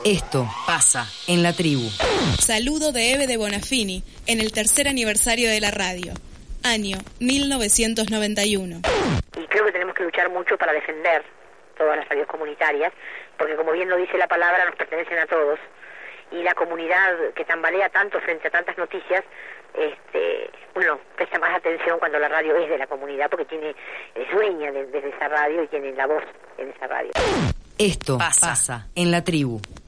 Esto pasa en la tribu. Saludo de Eve de Bonafini en el tercer aniversario de la radio, año 1991. Y creo que tenemos que luchar mucho para defender todas las radios comunitarias, porque como bien lo dice la palabra, nos pertenecen a todos. Y la comunidad que tambalea tanto frente a tantas noticias, uno presta más atención cuando la radio es de la comunidad, porque es dueña de esa radio y tiene la voz en esa radio. Esto pasa en la tribu.